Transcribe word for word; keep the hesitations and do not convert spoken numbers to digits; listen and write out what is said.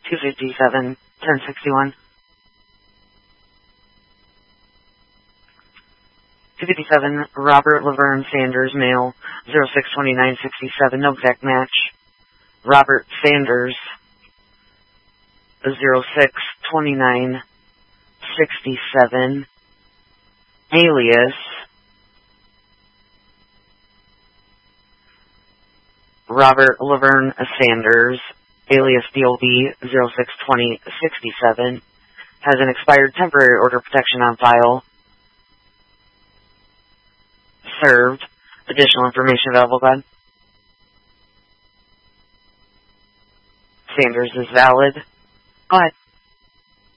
two fifty-seven, ten sixty-one. two fifty-seven, Robert Laverne Sanders, male, zero six twenty-nine sixty-seven, no exact match. Robert Sanders, zero six twenty-nine sixty-seven, alias Robert Laverne Sanders, alias D O B zero six twenty sixty-seven, has an expired temporary order protection on file. Served. Additional information available, God. Sanders is valid. Go ahead.